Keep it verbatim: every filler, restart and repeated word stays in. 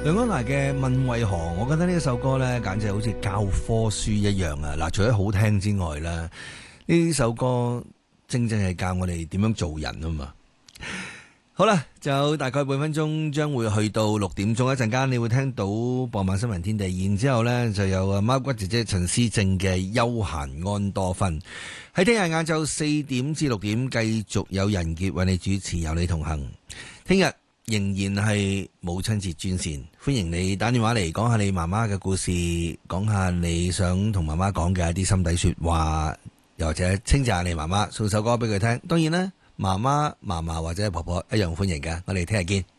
梁安娜嘅《問為何》，我覺得呢首歌呢，簡直好似教科書一樣啊！嗱，除咗好聽之外呢，呢首歌正正係教我哋點樣做人啊嘛。好啦，就大概半分鐘，將會去到六點鐘，一陣間你會聽到傍晚新聞天地，然之後呢就有啊貓骨姐姐陳思正嘅休閒安多芬。喺聽日晏晝四點至六點，繼續有人傑為你主持，有你同行。聽日仍然係母親節專線，歡迎你打電話嚟講下你媽媽嘅故事，講下你想同媽媽講嘅一啲心底說話，又或者稱讚下你媽媽，送首歌俾佢聽。當然啦，媽媽、嫲嫲或者婆婆一樣歡迎㗎。我哋聽日見。